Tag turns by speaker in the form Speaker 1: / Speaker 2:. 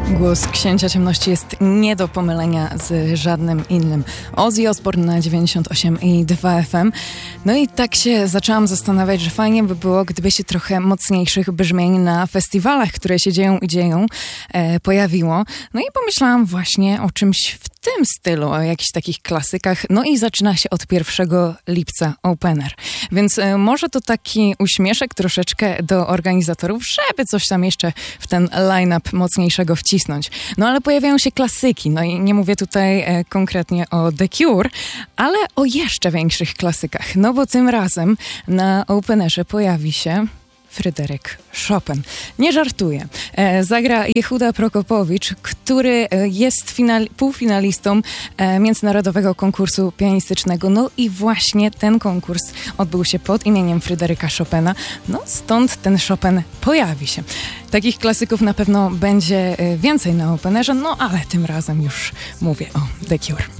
Speaker 1: Głos Księcia Ciemności jest nie do pomylenia z żadnym innym. Ozzy Osbourne na 98,2 FM. No i tak się zaczęłam zastanawiać, że fajnie by było, gdyby się trochę mocniejszych brzmień na festiwalach, które się dzieją i dzieją, pojawiło. No i pomyślałam właśnie o czymś w tym stylu, o jakichś takich klasykach. No i zaczyna się od 1 lipca Open Air. Więc może to taki uśmieszek troszeczkę do organizatorów, żeby coś tam jeszcze w ten line-up mocniejszego wcisnąć. No ale pojawiają się klasyki. No i nie mówię tutaj konkretnie o The Cure, ale o jeszcze większych klasykach. No bo tym razem na Open Airze pojawi się Fryderyk Chopin. Nie żartuję. Zagra Jehuda Prokopowicz, który jest półfinalistą międzynarodowego konkursu pianistycznego. No i właśnie ten konkurs odbył się pod imieniem Fryderyka Chopina. No stąd ten Chopin pojawi się. Takich klasyków na pewno będzie więcej na Open Airze, no ale tym razem już mówię o The Cure.